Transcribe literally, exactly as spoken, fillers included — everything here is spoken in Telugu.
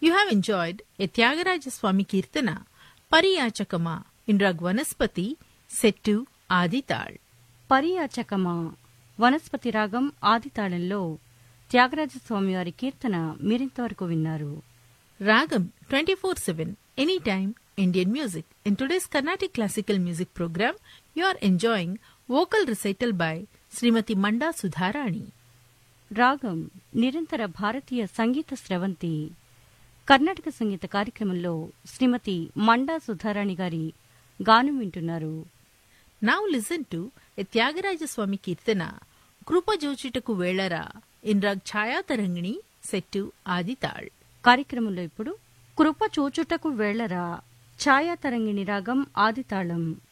You have enjoyed a Tyagaraja Swami Kirtana, Pariyachakama in Rag Vanaspati, set to Adital. పరియాచకమా వనస్పతి రాగం ఆదితాళంలో త్యాగరాజస్వామి వారి కీర్తన మీరింతవరకు విన్నారు. Ragam twenty-four seven, anytime Indian music. In today's Carnatic classical music program, you are enjoying vocal recital by Srimati Manda Sudharani. రాగం నిరంతర భారతీయ సంగీత స్రవంతి. కర్ణాటక సంగీత కార్యక్రమంలో శ్రీమతి మండా సుధారాణి గారి గానం వింటున్నారు. Now listen to a Tyagaraja Swami Kirtana, Krupa Jochitaku Velara in Rag Chaya Tarangini, set to Adital. కార్యక్రమంలో ఇప్పుడు కృప చూచుటకు వేళరా ఛాయాతరంగిణి రాగం ఆదితాళం.